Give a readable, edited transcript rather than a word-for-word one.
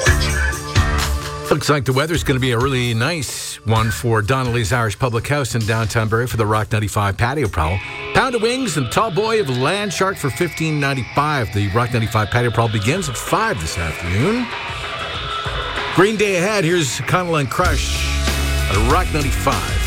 Looks like the weather's going to be a really nice one for Donnelly's Irish Public House in downtown Barrie for the Rock 95 patio prowl. Pound of wings and tall boy of Land Shark for $15.95. The Rock 95 patio prowl begins at 5 this afternoon. Green Day ahead. Here's Connell and Crush at Rock 95.